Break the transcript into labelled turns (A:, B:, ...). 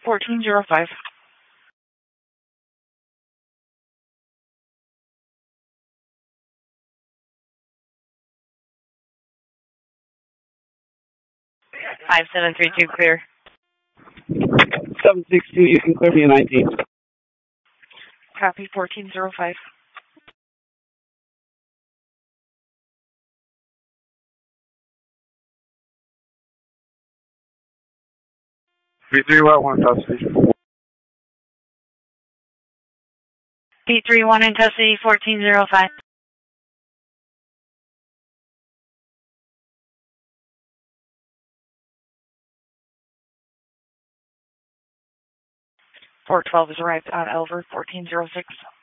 A: 1405. Five 732 clear.
B: 762, you can clear me a 19.
A: Copy 1405.
B: B31 custody.
A: B31 in custody 1405. Four 12 has arrived on Elver 1406.